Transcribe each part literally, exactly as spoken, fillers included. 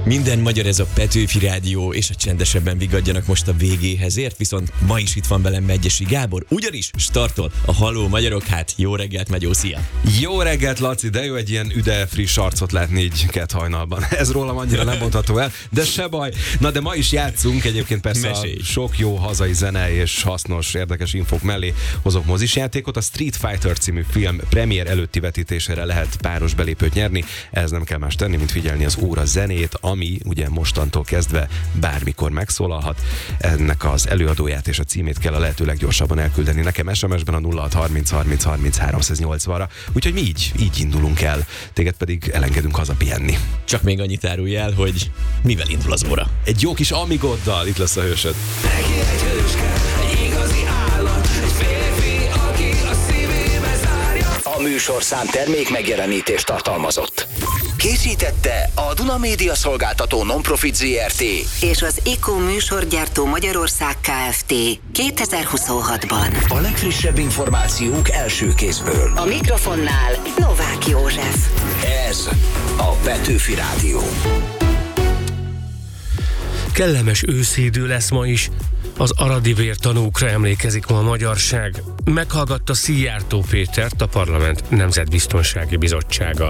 Minden magyar, ez a Petőfi Rádió, és a csendesebben vigadjanak most a végéhez ért, viszont ma is itt van velem Megyesi Gábor, ugyanis startol a Halló Magyarok. Hát jó reggelt, Megyó, szia! Jó reggelt, Laci, de jó egy ilyen üde friss arcot látni így kett hajnalban. Ez rólam annyira nem mondható el, de se baj. Na de ma is játszunk, egyébként persze a sok jó hazai zene és hasznos, érdekes infók mellé hozok mozisjátékot. A Street Fighter című film premier előtti vetítésére lehet páros belépőt nyerni. Ez nem kell más tenni, mint figyelni az óra zenét, ami ugye mostantól kezdve bármikor megszólalhat. Ennek az előadóját és a címét kell a lehető leggyorsabban elküldeni nekem es em es-ben a nulla hat harminc harminc harminc háromszáznyolcvanra. Úgyhogy mi így, így indulunk el. Téged pedig elengedünk hazapihenni. Csak még annyit árulj el, hogy mivel indul az óra. Egy jó kis Amigoddal, itt lesz a hősöd. Neki egy hőske, egy igazi állat, egy férfi, aki a szívébe zárja. A műsorszám termék megjelenítést tartalmazott. Készítette a Duna Média Szolgáltató Non-Profit zé er té és az Eko műsorgyártó Magyarország Kft. kétezer-huszonhatban. A legfrissebb információk első kézből. A mikrofonnál Novák József. Ez a Petőfi Rádió. Kellemes őszidő lesz ma is. Az aradi vértanúkra emlékezik ma a magyarság. Meghallgatta Szijjártó Pétert a Parlament Nemzetbiztonsági Bizottsága.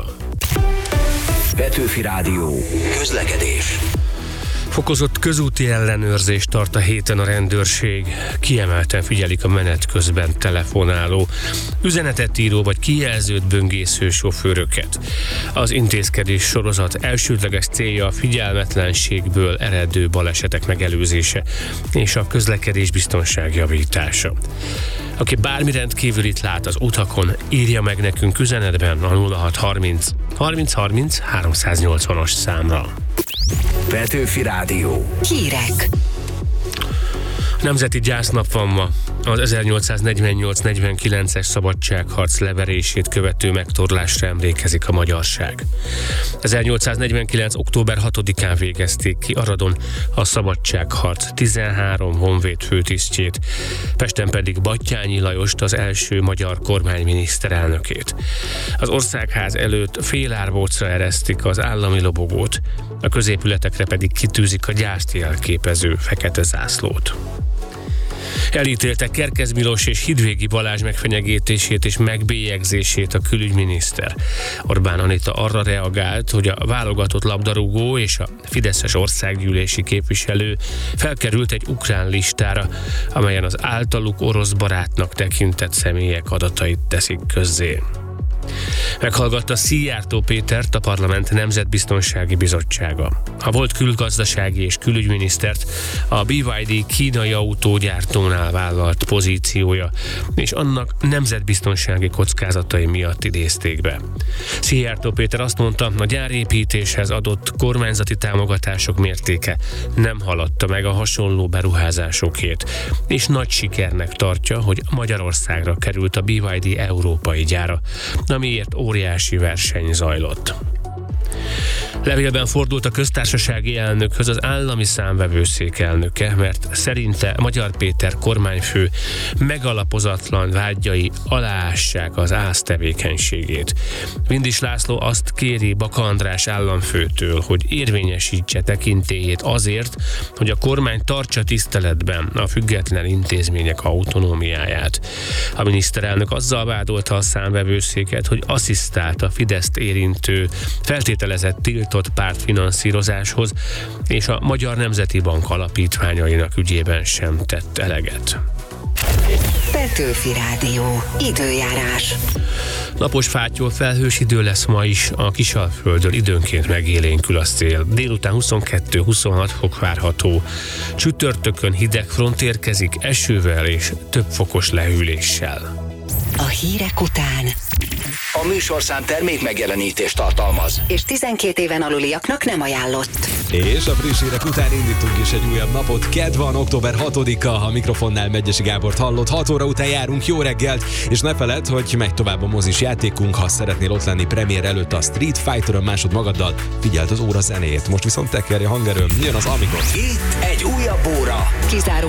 Petőfi Rádió. Közlekedés. Fokozott közúti ellenőrzést tart a héten a rendőrség. Kiemelten figyelik a menet közben telefonáló, üzenetet író vagy kijelzőt böngésző sofőröket. Az intézkedés sorozat elsődleges célja a figyelmetlenségből eredő balesetek megelőzése és a közlekedés biztonság javítása. Aki bármi rendkívülit lát az utakon, írja meg nekünk üzenetben a nulla hat harminc harminc harminc háromszáznyolcvanas számra. Petőfi Rádió. Hírek. Nemzeti gyásznap van ma. Az ezernyolcszáznegyvennyolc negyvenkilences szabadságharc leverését követő megtorlásra emlékezik a magyarság. ezernyolcszáznegyvenkilenc október hatodikán végezték ki Aradon a szabadságharc tizenhárom honvéd főtisztjét, Pesten pedig Batthyány Lajost, az első magyar kormány miniszterelnökét. Az országház előtt félárbócra eresztik az állami lobogót, a középületekre pedig kitűzik a gyászt jelképező fekete zászlót. Elítéltek Kerkez Milos és Hidvégi Balázs megfenyegetését és megbélyegzését a külügyminiszter. Orbán Anita arra reagált, hogy a válogatott labdarúgó és a fideszes országgyűlési képviselő felkerült egy ukrán listára, amelyen az általuk orosz barátnak tekintett személyek adatait teszik közzé. Meghallgatta Szijjártó Pétert a Parlament Nemzetbiztonsági Bizottsága. A volt külgazdasági és külügyminisztert a bé vé dé kínai autógyártónál vállalt pozíciója és annak nemzetbiztonsági kockázatai miatt idézték be. Szijjártó Péter azt mondta, a gyárépítéshez adott kormányzati támogatások mértéke nem haladta meg a hasonló beruházásokét, és nagy sikernek tartja, hogy Magyarországra került a bé vé dé európai gyára, amiért óriási verseny zajlott. Levélben fordult a köztársasági elnökhöz az állami számvevőszék elnöke, mert szerinte Magyar Péter kormányfő megalapozatlan vágyai aláássák az ÁSZ tevékenységét. Vindis László azt kéri Baka András államfőtől, hogy érvényesítse tekintélyét azért, hogy a kormány tartsa tiszteletben a független intézmények autonómiáját. A miniszterelnök azzal vádolta a számvevőszéket, hogy asszisztált a Fideszt érintő feltételezett tiltott pártfinanszírozáshoz, és a Magyar Nemzeti Bank alapítványainak ügyében sem tett eleget. Petőfi Rádió. Időjárás. Napos fátyol, felhős idő lesz ma is, a Kisalföldön időnként megélénkül a szél. Délután huszonkettő-huszonhat fok várható. Csütörtökön hideg front érkezik esővel és több fokos lehűléssel. A hírek után A műsorszám termék megjelenítést tartalmaz. és tizenkét éven aluliaknak nem ajánlott. És a friss hírek után indítunk is egy újabb napot. Kedd van, október hatodika, a mikrofonnál Megyesi Gábort hallott. hat óra után járunk, jó reggelt, és ne feledd, hogy megy tovább a mozis játékunk. Ha szeretnél ott lenni premier előtt a Street Fighter-ön másod magaddal, figyeld az óra zenéjét. Most viszont tekerj a hangerőn, jön az Amigot. Itt egy újabb óra. Kizáró